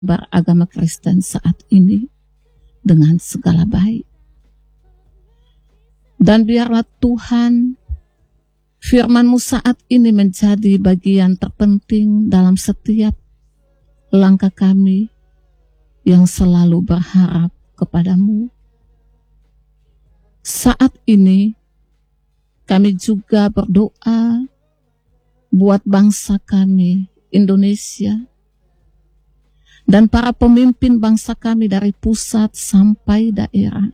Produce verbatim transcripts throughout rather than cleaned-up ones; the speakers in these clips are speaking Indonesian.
beragama Kristen saat ini dengan segala baik. Dan biarlah Tuhan, firman-Mu saat ini menjadi bagian terpenting dalam setiap langkah kami yang selalu berharap kepadamu. Saat ini kami juga berdoa buat bangsa kami, Indonesia, dan para pemimpin bangsa kami dari pusat sampai daerah.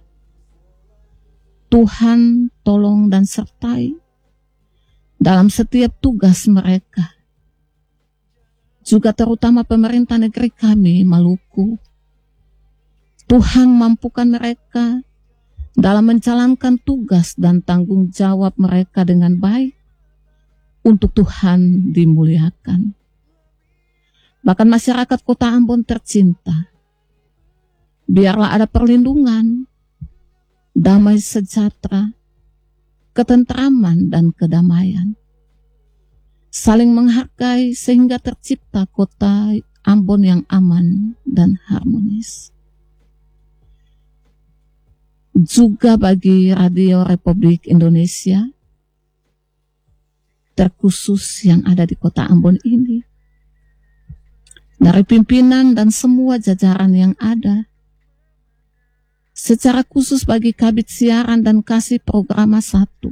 Tuhan tolong dan sertai dalam setiap tugas mereka. Juga terutama pemerintah negeri kami, Maluku. Tuhan mampukan mereka dalam menjalankan tugas dan tanggung jawab mereka dengan baik untuk Tuhan dimuliakan. Bahkan masyarakat Kota Ambon tercinta, biarlah ada perlindungan, damai sejahtera, ketentraman dan kedamaian. Saling menghargai sehingga tercipta Kota Ambon yang aman dan harmonis. Juga bagi Radio Republik Indonesia, terkhusus yang ada di Kota Ambon ini, dari pimpinan dan semua jajaran yang ada, secara khusus bagi Kabid Siaran dan Kasih Programa satu,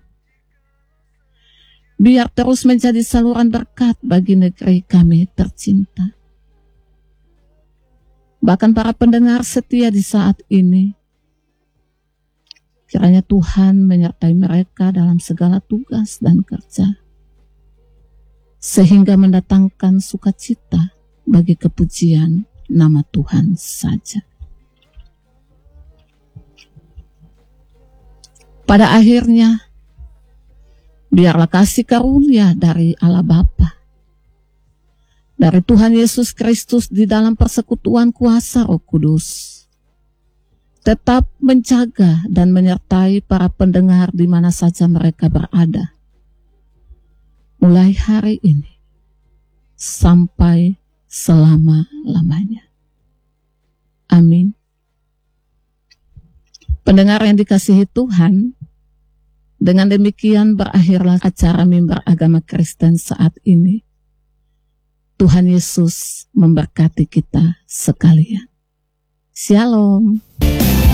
biar terus menjadi saluran berkat bagi negeri kami tercinta. Bahkan para pendengar setia di saat ini, kiranya Tuhan menyertai mereka dalam segala tugas dan kerja, sehingga mendatangkan sukacita bagi kepujian nama Tuhan saja. Pada akhirnya, biarlah kasih karunia dari Allah Bapa, dari Tuhan Yesus Kristus di dalam persekutuan kuasa Roh Kudus, tetap menjaga dan menyertai para pendengar di mana saja mereka berada, mulai hari ini sampai selama-lamanya. Amin. Pendengar yang dikasihi Tuhan, dengan demikian berakhirlah acara Mimbar Agama Kristen saat ini. Tuhan Yesus memberkati kita sekalian. Shalom.